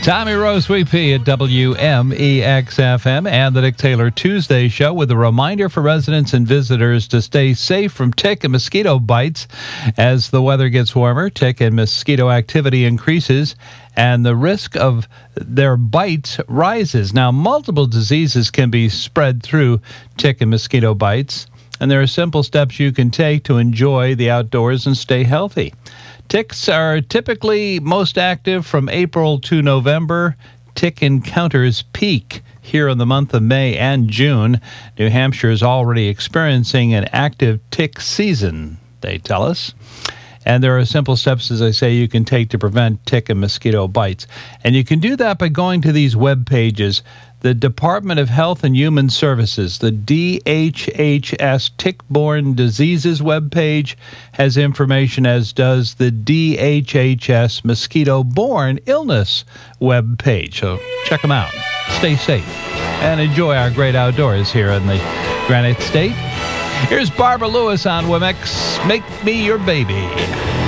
Tommy Rose VP at WMEX-FM and the Dick Taylor Tuesday Show with a reminder for residents and visitors to stay safe from tick and mosquito bites. As the weather gets warmer, tick and mosquito activity increases and the risk of their bites rises. Now, multiple diseases can be spread through tick and mosquito bites, and there are simple steps you can take to enjoy the outdoors and stay healthy. Ticks are typically most active from April to November. Tick encounters peak here in the month of May and June. New Hampshire is already experiencing an active tick season, they tell us. And there are simple steps, as I say, you can take to prevent tick and mosquito bites. And you can do that by going to these web pages. The Department of Health and Human Services, the DHHS Tick-Borne Diseases webpage, has information, as does the DHHS Mosquito-Borne Illness webpage. So check them out. Stay safe and enjoy our great outdoors here in the Granite State. Here's Barbara Lewis on WMX, Make Me Your Baby.